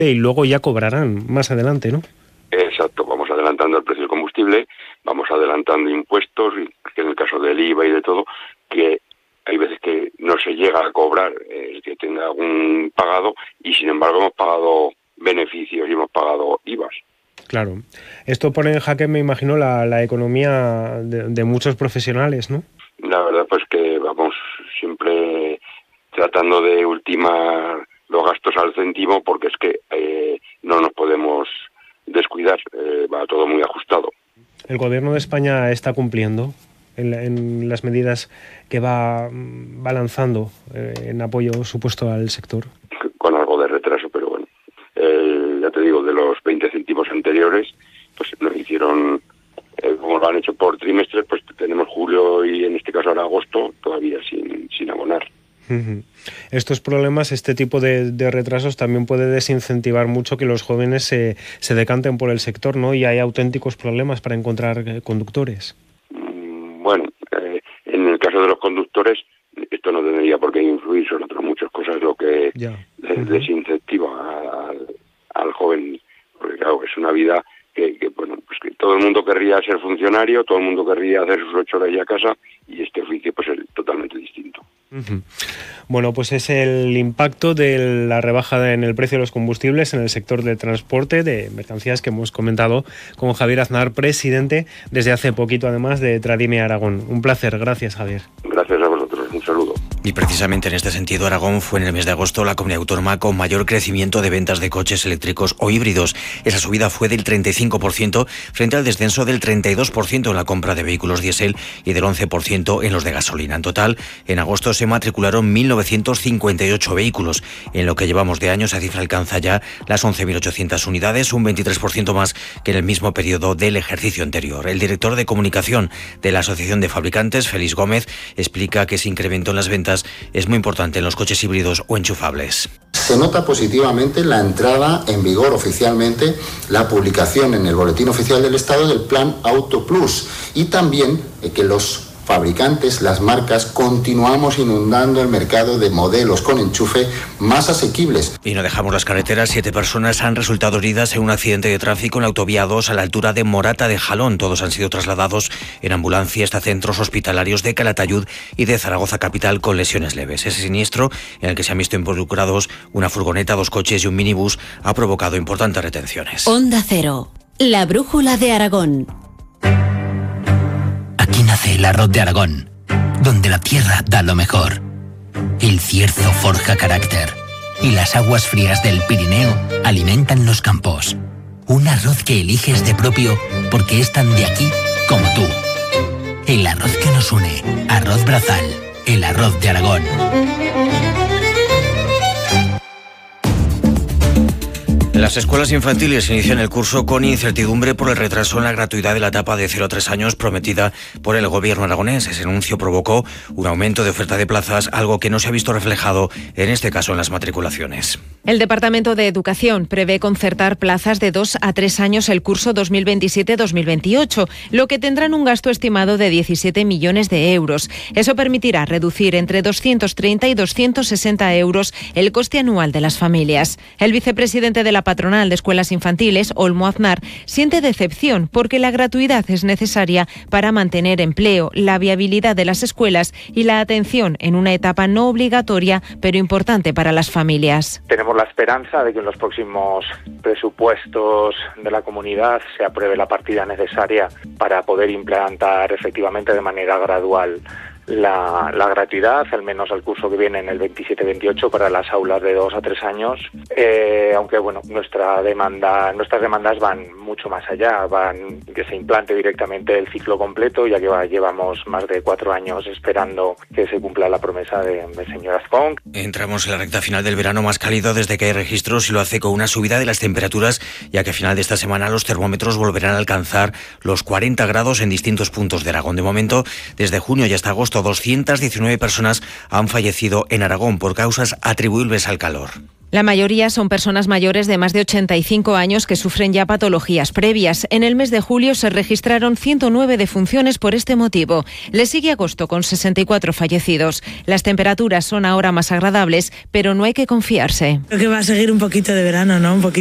y luego ya cobrarán más adelante, ¿no? Exacto, vamos adelantando el precio del combustible, vamos adelantando impuestos, que en el caso del IVA y de todo, que hay veces que no se llega a cobrar el que tenga algún pagado y sin embargo hemos pagado beneficios y hemos pagado IVAs. Claro. Esto pone en jaque, me imagino, la economía de muchos profesionales, ¿no? La verdad pues que vamos siempre tratando de ultimar los gastos al céntimo porque es que no nos podemos descuidar, va todo muy ajustado. ¿El gobierno de España está cumpliendo en las medidas que va lanzando en apoyo supuesto al sector? Con algo de retraso, pero bueno. Ya te digo, de los 20 céntimos anteriores, pues nos hicieron, como lo han hecho por trimestres, pues tenemos julio y en este caso ahora agosto todavía sin abonar. Estos problemas, este tipo de retrasos también puede desincentivar mucho que los jóvenes se decanten por el sector, ¿no? Y hay auténticos problemas para encontrar conductores. Bueno, en el caso de los conductores, esto no tendría por qué influir sobre otras muchas cosas, lo que desincentiva al joven, porque claro, es una vida que bueno, pues que todo el mundo querría ser funcionario, todo el mundo querría hacer sus 8 horas ya a casa, y este oficio pues es totalmente distinto. Bueno, pues es el impacto de la rebaja en el precio de los combustibles en el sector del transporte de mercancías que hemos comentado con Javier Aznar, presidente desde hace poquito además de Tradime Aragón. Un placer, gracias Javier. Gracias a vosotros, un saludo. Y precisamente en este sentido, Aragón fue en el mes de agosto la comunidad autónoma con mayor crecimiento de ventas de coches eléctricos o híbridos. Esa subida fue del 35% frente al descenso del 32% en la compra de vehículos diésel y del 11% en los de gasolina. En total, en agosto se matricularon 1.958 vehículos. En lo que llevamos de año, esa cifra alcanza ya las 11.800 unidades, un 23% más que en el mismo periodo del ejercicio anterior. El director de comunicación de la Asociación de Fabricantes, Félix Gómez, explica que ese incremento en las ventas es muy importante en los coches híbridos o enchufables. Se nota positivamente la entrada en vigor oficialmente, la publicación en el Boletín Oficial del Estado del Plan Auto Plus y también que los fabricantes, las marcas, continuamos inundando el mercado de modelos con enchufe más asequibles. Y no dejamos las carreteras. 7 personas han resultado heridas en un accidente de tráfico en la autovía 2 a la altura de Morata de Jalón. Todos han sido trasladados en ambulancias a centros hospitalarios de Calatayud y de Zaragoza capital con lesiones leves. Ese siniestro, en el que se han visto involucrados una furgoneta, 2 coches y un minibús, ha provocado importantes retenciones. Onda Cero, la brújula de Aragón. Aquí nace el arroz de Aragón, donde la tierra da lo mejor. El Cierzo forja carácter y las aguas frías del Pirineo alimentan los campos. Un arroz que eliges de propio porque es tan de aquí como tú. El arroz que nos une, Arroz Brazal, el arroz de Aragón. Las escuelas infantiles inician el curso con incertidumbre por el retraso en la gratuidad de la etapa de 0 a 3 años prometida por el gobierno aragonés. Ese anuncio provocó un aumento de oferta de plazas, algo que no se ha visto reflejado, en este caso, en las matriculaciones. El Departamento de Educación prevé concertar plazas de 2 a 3 años el curso 2027-2028, lo que tendrán un gasto estimado de 17 millones de euros. Eso permitirá reducir entre 230 y 260 euros el coste anual de las familias. El vicepresidente de la patronal de escuelas infantiles, Olmo Aznar, siente decepción porque la gratuidad es necesaria para mantener empleo, la viabilidad de las escuelas y la atención en una etapa no obligatoria pero importante para las familias. Tenemos la esperanza de que en los próximos presupuestos de la comunidad se apruebe la partida necesaria para poder implementar efectivamente de manera gradual la gratuidad, al menos al curso que viene en el 27-28 para las aulas de 2 a 3 años, aunque bueno, nuestras demandas van mucho más allá, van que se implante directamente el ciclo completo, ya que llevamos más de 4 años esperando que se cumpla la promesa del señor Azcón. Entramos en la recta final del verano más cálido desde que hay registros y lo hace con una subida de las temperaturas, ya que a final de esta semana los termómetros volverán a alcanzar los 40 grados en distintos puntos de Aragón. De momento, desde junio y hasta agosto momento 219 personas han fallecido en Aragón por causas atribuibles al calor. La mayoría son personas mayores de más de 85 años que sufren ya patologías previas. En el mes de julio se registraron 109 defunciones por este motivo. Le sigue agosto con 64 fallecidos. Las temperaturas son ahora más agradables, pero no hay que confiarse. Creo que va a seguir un poquito de verano, ¿no?